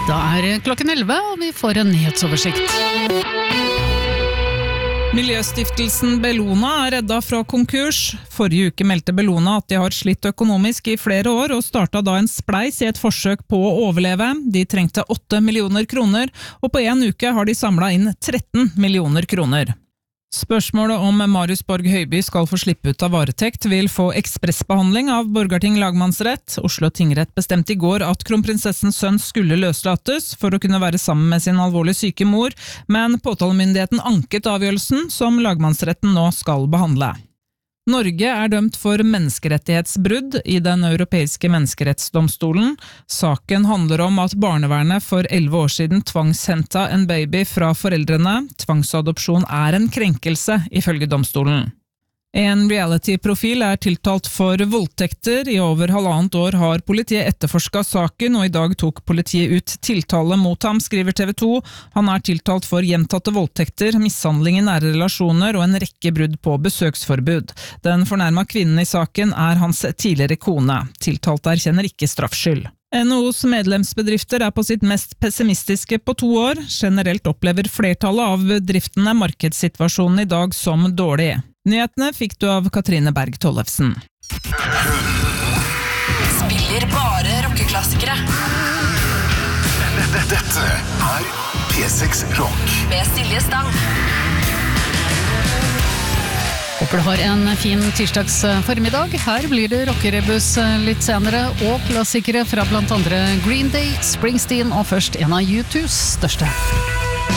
Da klokken 11, og vi får en nyhetsoversikt. Miljøstiftelsen Bellona redda fra konkurs. Forrige uke meldte Bellona at de har slitt økonomisk i flere år, og startet da en spleis i et forsøk på å overleve. De trengte 8 millioner kroner, og på en uke har de samlet inn 13 millioner kroner. Spørsmålet om Marius Borg Høiby skal få slippe ut av varetekt vil få ekspressbehandling av Borgarting lagmannsrett. Oslo tingrett bestemte i går at kronprinsessens sønn skulle løslates for å kunne være sammen med sin alvorlig syke mor, men påtalemyndigheten anket avgjørelsen som lagmannsretten nå skal behandle. Norge dømt for menneskerettighetsbrudd i den europeiske menneskerettsdomstolen. Saken handler om at barnevernet for 11 år siden tvangshentet en baby fra foreldrene. Tvangsadopsjon en krenkelse, ifølge domstolen. En reality-profil tiltalt for voldtekter. I over 1,5 år har politiet etterforsket saken, og i dag tok politiet ut tiltale mot ham, skriver TV 2. Han tiltalt for gjentatte voldtekter, mishandling i nære relasjoner og en rekke brudd på besøksforbud. Den fornærmede kvinnen i saken hans tidligere kone. Tiltalt erkjenner ikke straffskyld. NHOs medlemsbedrifter på sitt mest pessimistiske på 2 år. Generelt opplever flertallet av bedriftene markedssituasjonen i dag som dårlig. Nyhetene fikk du av Katrine Berg Tollefsen. Spiller bare rockeklassikere. Dette P6 Rock. Med Silje Stang. Håper du har en fin tirsdags formiddag. Her blir det rockerebus litt senere, og klassikere fra blant andre Green Day, Springsteen og først en av U2s største.